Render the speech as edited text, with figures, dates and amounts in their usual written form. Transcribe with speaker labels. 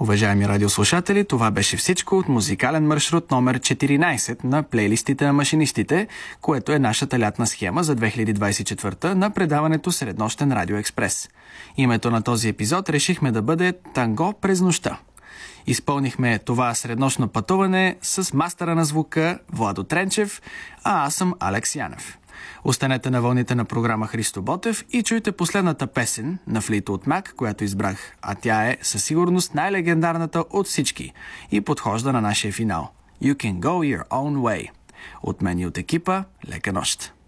Speaker 1: Уважаеми радиослушатели, това беше всичко от музикален маршрут номер 14 на плейлистите на машинистите, което е нашата лятна схема за 2024 на предаването Среднощен Радио Експрес. Името на този епизод решихме да бъде Танго през нощта. Изпълнихме това среднощно пътуване с мастера на звука Владо Тренчев, а аз съм Алекс Янев. Останете на вълните на програма Христо Ботев и чуйте последната песен на Fleetwood Mac, която избрах, а тя е със сигурност най-легендарната от всички и подхожда на нашия финал. You can go your own way. От мен и от екипа, лека нощ!